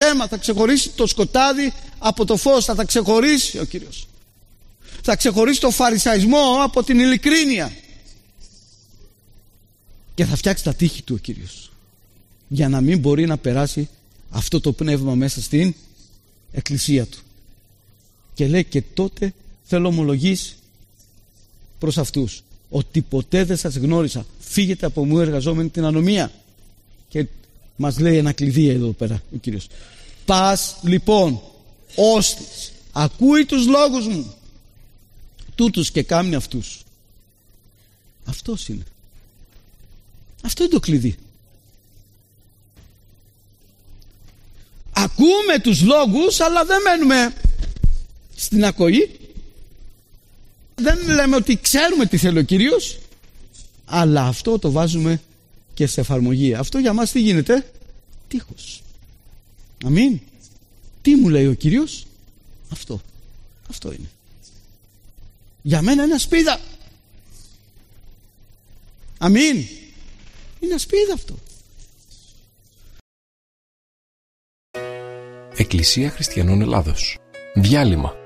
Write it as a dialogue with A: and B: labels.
A: ψέμα, θα ξεχωρίσει το σκοτάδι από το φως, θα τα ξεχωρίσει ο Κύριος. Θα ξεχωρίσει το φαρισαϊσμό από την ειλικρίνεια και θα φτιάξει τα τείχη του ο Κύριος, για να μην μπορεί να περάσει αυτό το πνεύμα μέσα στην εκκλησία του. Και λέει, και τότε θέλω ομολογείς προς αυτούς ότι ποτέ δεν σας γνώρισα, φύγετε από μου εργαζόμενοι την ανομία. Και μας λέει ένα κλειδί εδώ πέρα ο Κύριος. Πας λοιπόν όστις ακούει τους λόγους μου, τούτους και κάμνει αυτούς. Αυτός είναι. Αυτό είναι το κλειδί. Ακούμε τους λόγους, αλλά δεν μένουμε στην ακοή. Δεν λέμε ότι ξέρουμε τι θέλει ο Κύριος, αλλά αυτό το βάζουμε και σε εφαρμογή. Αυτό για μας τι γίνεται? Τείχος. Αμήν. Τι μου λέει ο Κύριος? Αυτό είναι. Για μένα είναι ασπίδα. Αμήν. Είναι ασπίδα αυτό.
B: Εκκλησία Χριστιανών Ελλάδος. Διάλειμμα.